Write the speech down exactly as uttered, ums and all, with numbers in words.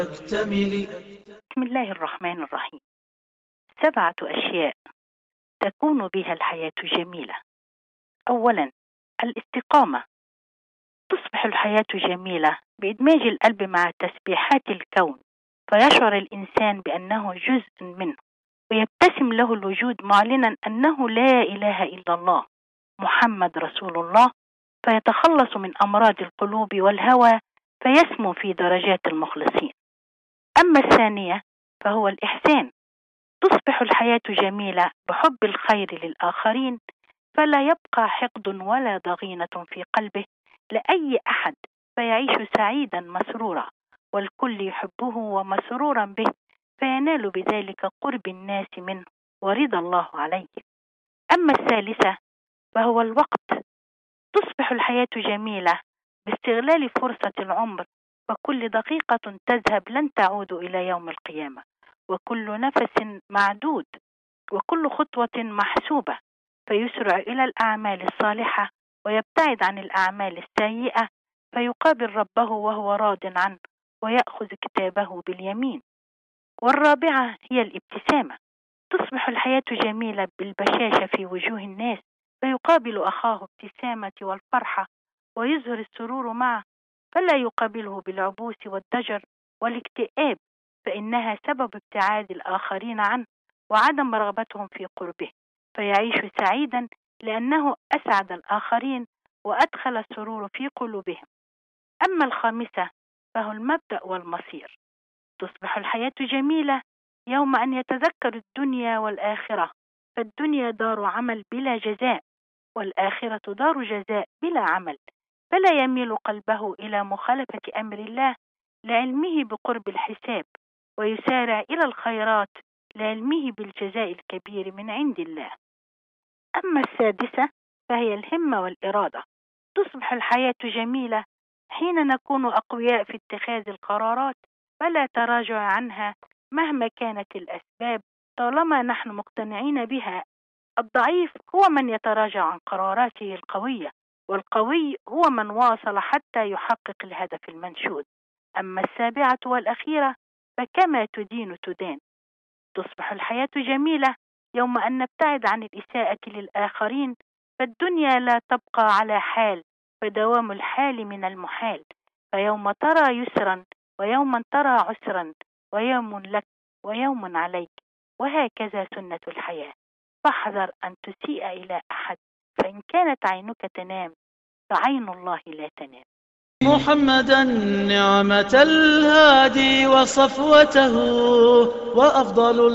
اكتملي. بسم الله الرحمن الرحيم. سبعة أشياء تكون بها الحياة جميلة. أولا، الاستقامة. تصبح الحياة جميلة بإدماج القلب مع تسبيحات الكون، فيشعر الإنسان بأنه جزء منه، ويبتسم له الوجود معلنا أنه لا إله إلا الله محمد رسول الله، فيتخلص من أمراض القلوب والهوى، فيسمو في درجات المخلصين. أما الثانية فهو الإحسان. تصبح الحياة جميلة بحب الخير للآخرين، فلا يبقى حقد ولا ضغينة في قلبه لأي أحد، فيعيش سعيدا مسرورا، والكل يحبه ومسرورا به، فينال بذلك قرب الناس منه ورضا الله عليه. أما الثالثة فهو الوقت. تصبح الحياة جميلة باستغلال فرصة العمر، وكل دقيقة تذهب لن تعود إلى يوم القيامة، وكل نفس معدود، وكل خطوة محسوبة، فيسرع إلى الأعمال الصالحة ويبتعد عن الأعمال السيئة، فيقابل ربه وهو راض عنه ويأخذ كتابه باليمين. والرابعة هي الابتسامة. تصبح الحياة جميلة بالبشاشة في وجوه الناس، فيقابل أخاه ابتسامة والفرحة ويظهر السرور معه، فلا يقابله بالعبوس والضجر والاكتئاب، فإنها سبب ابتعاد الآخرين عنه وعدم رغبتهم في قربه، فيعيش سعيدا لأنه أسعد الآخرين وأدخل السرور في قلوبهم. أما الخامسة فهو المبدأ والمصير. تصبح الحياة جميلة يوم أن يتذكر الدنيا والآخرة، فالدنيا دار عمل بلا جزاء، والآخرة دار جزاء بلا عمل، فلا يميل قلبه إلى مخالفة أمر الله لعلمه بقرب الحساب، ويسارع إلى الخيرات لعلمه بالجزاء الكبير من عند الله. أما السادسة فهي الهمة والإرادة. تصبح الحياة جميلة حين نكون أقوياء في اتخاذ القرارات، فلا تراجع عنها مهما كانت الأسباب طالما نحن مقتنعين بها. الضعيف هو من يتراجع عن قراراته القوية، والقوي هو من واصل حتى يحقق الهدف المنشود. أما السابعة والأخيرة فكما تدين تدان. تصبح الحياة جميلة يوم أن نبتعد عن الإساءة للآخرين، فالدنيا لا تبقى على حال، فدوام الحال من المحال، فيوم ترى يسرا ويوم ترى عسرا، ويوم لك ويوم عليك، وهكذا سنة الحياة. فاحذر أن تسيء إلى أحد، فإن كانت عينك تنام فعين الله لا تنام. محمدا نعمة الهادي وصفوته وأفضل